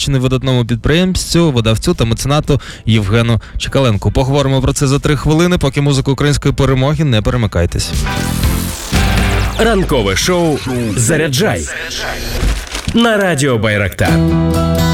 завдячений видатному підприємцю, видавцю та меценату Євгену Чекаленку. Поговоримо про це за 3 хвилини, поки музика української перемоги, не перемикайтесь. Ранкове шоу «Заряджай» на радіо Байрактар.